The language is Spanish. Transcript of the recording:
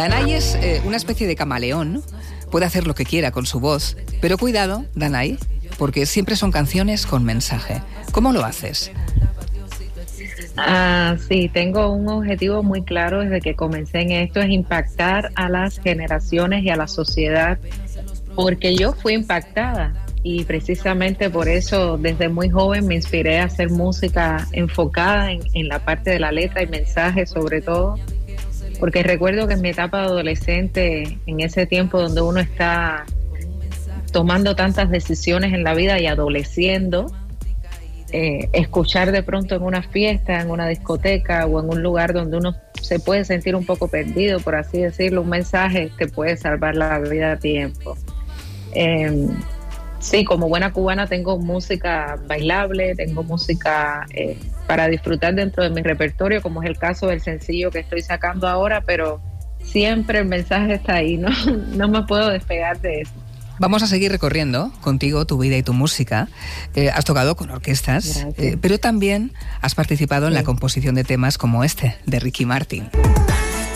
Danai es una especie de camaleón, ¿no? Puede hacer lo que quiera con su voz, pero cuidado, Danai, porque siempre son canciones con mensaje. ¿Cómo lo haces? Sí, tengo un objetivo muy claro desde que comencé en esto, es impactar a las generaciones y a la sociedad, porque yo fui impactada y precisamente por eso desde muy joven me inspiré a hacer música enfocada en la parte de la letra y mensaje sobre todo, porque recuerdo que en mi etapa de adolescente, en ese tiempo donde uno está tomando tantas decisiones en la vida y adoleciendo, escuchar de pronto en una fiesta, en una discoteca o en un lugar donde uno se puede sentir un poco perdido, por así decirlo, un mensaje que puede salvar la vida a tiempo. Sí, como buena cubana tengo música bailable, tengo música para disfrutar dentro de mi repertorio, como es el caso del sencillo que estoy sacando ahora, pero siempre el mensaje está ahí, no me puedo despegar de eso. Vamos a seguir recorriendo contigo tu vida y tu música. Has tocado con orquestas, pero también has participado en la composición de temas como este, de Ricky Martin.